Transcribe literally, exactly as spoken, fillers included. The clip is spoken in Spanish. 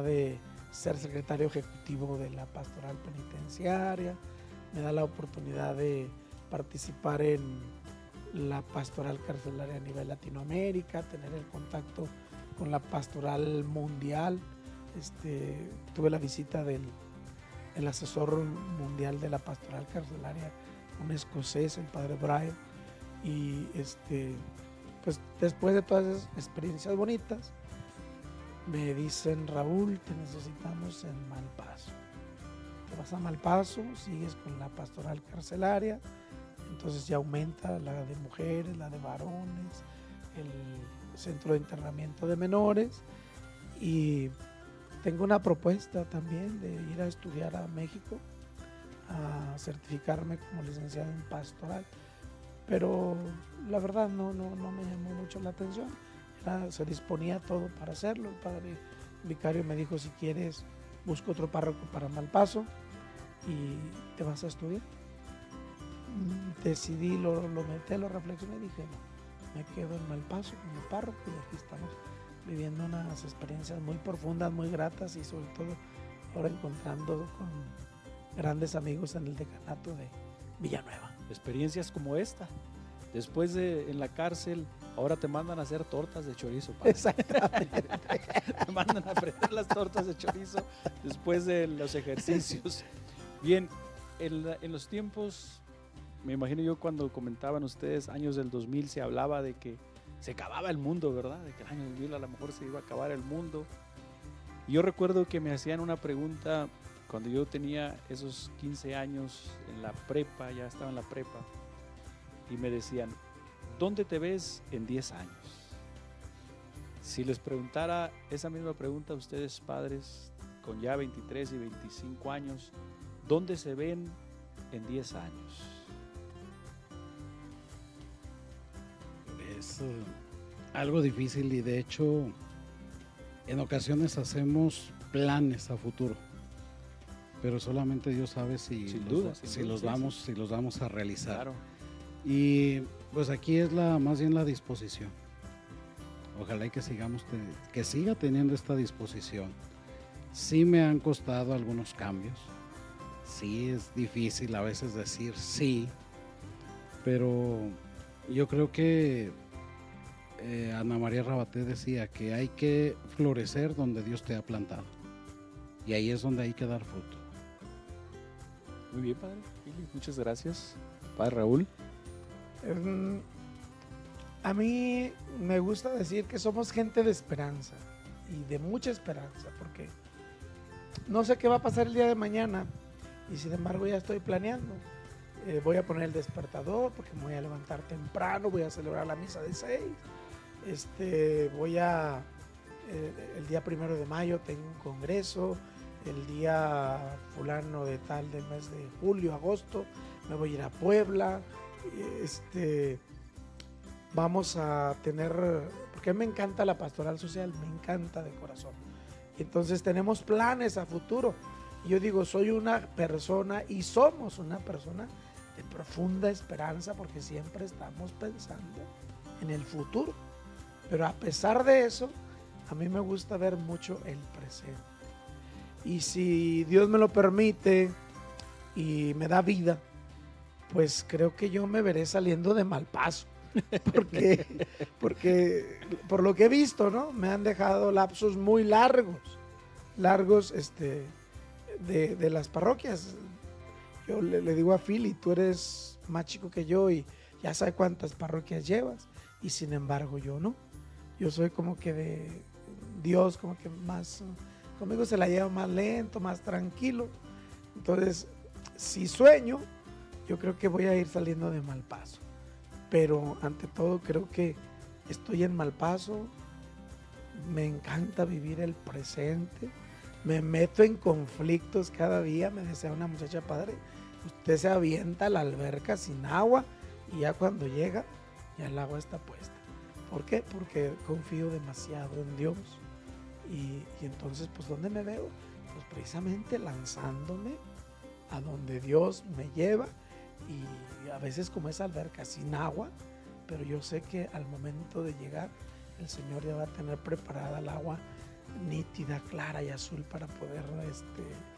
de ser secretario ejecutivo de la pastoral penitenciaria, me da la oportunidad de participar en la pastoral carcelaria a nivel Latinoamérica, tener el contacto con la pastoral mundial. Este, tuve la visita del el asesor mundial de la pastoral carcelaria, un escocés, el padre Brian, y este, pues después de todas esas experiencias bonitas, me dicen: Raúl, te necesitamos en Malpaso. Te vas a Malpaso, sigues con la pastoral carcelaria, entonces ya aumenta la de mujeres, la de varones, el centro de internamiento de menores, y tengo una propuesta también de ir a estudiar a México, a certificarme como licenciado en pastoral, pero la verdad no, no, no me llamó mucho la atención. Era, se disponía todo para hacerlo. El padre vicario me dijo: si quieres, busco otro párroco para Malpaso y te vas a estudiar. Decidí, lo, lo metí, lo reflexioné y dije: no, me quedo en Malpaso como párroco, y aquí estamos viviendo unas experiencias muy profundas, muy gratas, y sobre todo ahora encontrando con grandes amigos en el decanato de Villanueva. Experiencias como esta. Después de en la cárcel, ahora te mandan a hacer tortas de chorizo, padre. Exactamente. Te mandan a freír las tortas de chorizo después de los ejercicios. Bien, en, la, en los tiempos, me imagino yo cuando comentaban ustedes, años del dos mil, se hablaba de que se acababa el mundo, ¿verdad? De que el año dos mil a lo mejor se iba a acabar el mundo. Y yo recuerdo que me hacían una pregunta cuando yo tenía esos quince años en la prepa, ya estaba en la prepa, y me decían: ¿dónde te ves en diez años? Si les preguntara esa misma pregunta a ustedes, padres, con ya veintitrés y veinticinco años, ¿dónde se ven en diez años? Es uh, algo difícil, y de hecho en ocasiones hacemos planes a futuro, pero solamente Dios sabe si sin los, duda, si sin los duda, vamos, sí, sí. si los vamos a realizar. Claro. Y pues aquí es la más bien la disposición. Ojalá y que sigamos te, que siga teniendo esta disposición. Sí me han costado algunos cambios. Sí es difícil a veces decir sí, pero yo creo que eh, Ana María Rabaté decía que hay que florecer donde Dios te ha plantado, y ahí es donde hay que dar fruto. Muy bien, padre. Muchas gracias, padre Raúl. Um, a mí me gusta decir que somos gente de esperanza, y de mucha esperanza, porque no sé qué va a pasar el día de mañana, y sin embargo ya estoy planeando. Eh, voy a poner el despertador porque me voy a levantar temprano, voy a celebrar la misa de seis. Este, voy a, eh, el día primero de mayo tengo un congreso, el día fulano de tal del mes de julio, agosto, me voy a ir a Puebla. Este, vamos a tener, porque me encanta la pastoral social, me encanta de corazón. Entonces tenemos planes a futuro. Yo digo, soy una persona, y somos una persona de profunda esperanza, porque siempre estamos pensando en el futuro. Pero a pesar de eso, a mí me gusta ver mucho el presente. Y si Dios me lo permite y me da vida, pues creo que yo me veré saliendo de Malpaso. Porque, porque por lo que he visto, ¿no? Me han dejado lapsos muy largos, largos este, de, de las parroquias. Yo le, le digo a Philly: tú eres más chico que yo y ya sabes cuántas parroquias llevas, y sin embargo yo no. Yo soy como que de Dios, como que más, conmigo se la lleva más lento, más tranquilo. Entonces, si sueño, yo creo que voy a ir saliendo de Malpaso. Pero ante todo creo que estoy en Malpaso, me encanta vivir el presente, me meto en conflictos cada día. Me decía una muchacha: padre, usted se avienta a la alberca sin agua, y ya cuando llega, ya el agua está puesta. ¿Por qué? Porque confío demasiado en Dios. Y, y entonces, pues, ¿dónde me veo? Pues precisamente lanzándome a donde Dios me lleva, y a veces como esa alberca sin agua, pero yo sé que al momento de llegar el Señor ya va a tener preparada el agua nítida, clara y azul para poder este,